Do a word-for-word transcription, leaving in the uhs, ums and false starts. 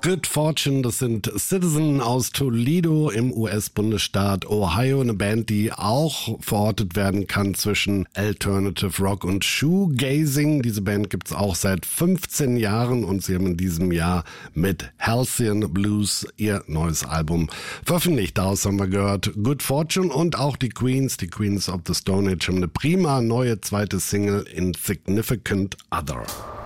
Good Fortune, das sind Citizen aus Toledo im U S-Bundesstaat Ohio. Eine Band, die auch verortet werden kann zwischen Alternative Rock und Shoegazing. Diese Band gibt's auch seit fünfzehn Jahren und sie haben in diesem Jahr mit Halcyon Blues ihr neues Album veröffentlicht. Daraus haben wir gehört Good Fortune und auch die Queens, die Queens of the Stone Age, haben eine prima neue zweite Single Insignificant Other.